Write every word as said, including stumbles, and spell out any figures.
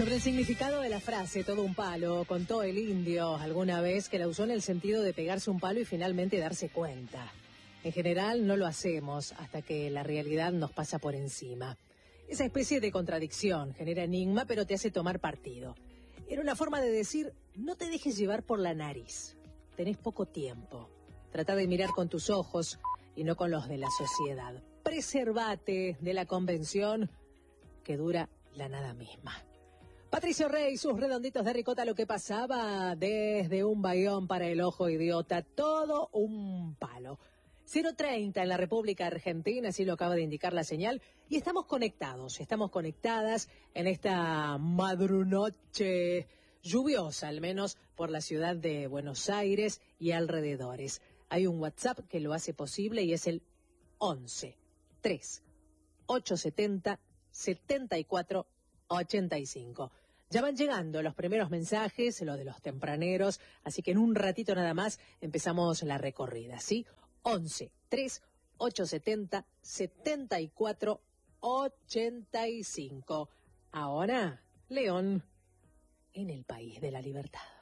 Sobre el significado de la frase, todo un palo, contó el indio alguna vez que la usó en el sentido de pegarse un palo y finalmente darse cuenta. En general no lo hacemos hasta que la realidad nos pasa por encima. Esa especie de contradicción genera enigma, pero te hace tomar partido. Era una forma de decir, no te dejes llevar por la nariz. Tenés poco tiempo. Trata de mirar con tus ojos y no con los de la sociedad. Preservate de la convención que dura la nada misma. Patricio Rey, sus redonditos de ricota, lo que pasaba desde un bayón para el ojo idiota, todo un palo. cero treinta en la República Argentina, así lo acaba de indicar la señal, y estamos conectados, estamos conectadas en esta madrunoche lluviosa, al menos por la ciudad de Buenos Aires y alrededores. Hay un WhatsApp que lo hace posible y es el once, tres, ochocientos setenta, setenta y cuatro, ochenta y cinco. Ya van llegando los primeros mensajes, los de los tempraneros, así que en un ratito nada más empezamos la recorrida, ¿sí? once, tres, ochocientos setenta, setenta y cuatro, ochenta y cinco. Ahora, León, en el país de la libertad.